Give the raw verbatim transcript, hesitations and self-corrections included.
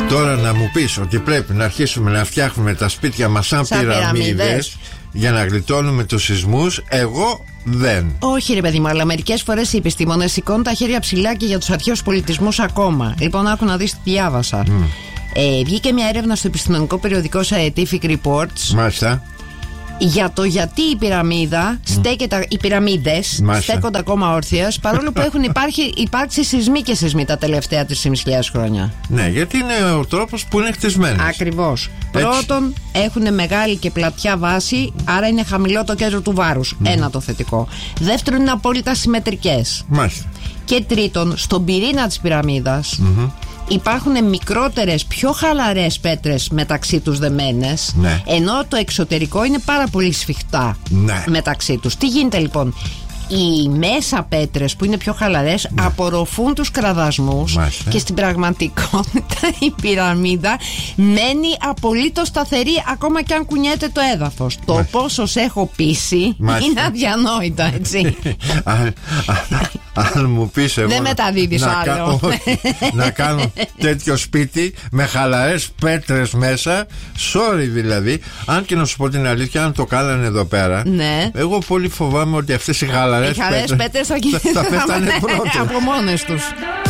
Τώρα να μου πεις ότι πρέπει να αρχίσουμε να φτιάχνουμε τα σπίτια μας σαν, σαν πυραμίδες για να γλιτώνουμε τους σεισμούς, εγώ δεν. Όχι ρε παιδί μου, αλλά μερικές φορές οι επιστήμονες σηκώνουν τα χέρια ψηλά και για τους αρχαίους πολιτισμούς ακόμα. Λοιπόν, άκου να δεις τι διάβασα. Mm. Ε, βγήκε μια έρευνα στο επιστημονικό περιοδικό Scientific Reports. Μάλιστα. Για το γιατί η πυραμίδα mm. στέκεται, οι πυραμίδες στέκονται ακόμα όρθιες, παρόλο που έχουν υπάρχει, υπάρξει σεισμοί και σεισμοί τα τελευταία τρεις χιλιάδες πεντακόσια χρόνια. Ναι, γιατί είναι ο τρόπος που είναι χτισμένες. Ακριβώς. Πρώτον, έχουν μεγάλη και πλατιά βάση, άρα είναι χαμηλό το κέντρο του βάρους. Mm. Ένα το θετικό. Δεύτερον, είναι απόλυτα συμμετρικές. Μάλιστα. Και τρίτον, στον πυρήνα της πυραμίδας mm-hmm. υπάρχουν μικρότερες, πιο χαλαρές πέτρες μεταξύ τους δεμένες, ναι. ενώ το εξωτερικό είναι πάρα πολύ σφιχτά ναι. μεταξύ τους. Τι γίνεται λοιπόν? Οι μέσα πέτρες που είναι πιο χαλαρές ναι. απορροφούν τους κραδασμούς. Μάλιστα. Και στην πραγματικότητα η πυραμίδα μένει απολύτως σταθερή ακόμα και αν κουνιέται το έδαφος. Μάλιστα. Το πόσο σε έχω πείσει Μάλιστα. είναι αδιανόητο, έτσι. Αν μου πεις εγώ δεν μεταδίδεις να, άλλο κα, όχι, να κάνω τέτοιο σπίτι με χαλαρές πέτρες μέσα, sorry δηλαδή. Αν και να σου πω την αλήθεια, αν το κάνανε εδώ πέρα, ναι. εγώ πολύ φοβάμαι ότι αυτές οι χαλαρές οι χαλαρές πέτρες θα, θα, θα πέφτανε πρώτα από μόνες τους.